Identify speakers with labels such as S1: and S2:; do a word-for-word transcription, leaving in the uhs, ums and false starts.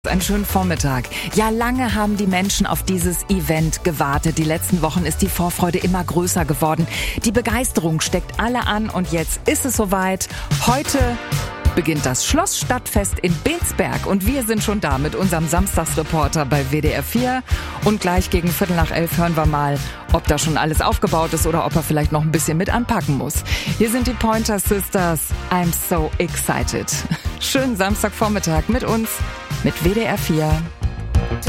S1: Einen schönen Vormittag. Ja, lange haben die Menschen auf dieses Event gewartet. Die letzten Wochen ist die Vorfreude immer größer geworden. Die Begeisterung steckt alle an und jetzt ist es soweit. Heute beginnt das Schlossstadtfest in Bensberg und wir sind schon da mit unserem Samstagsreporter bei W D R vier. Und gleich gegen Viertel nach elf hören wir mal, ob da schon alles aufgebaut ist oder ob er vielleicht noch ein bisschen mit anpacken muss. Hier sind die Pointer Sisters. I'm so excited. Schönen Samstagvormittag mit uns, mit W D R vier.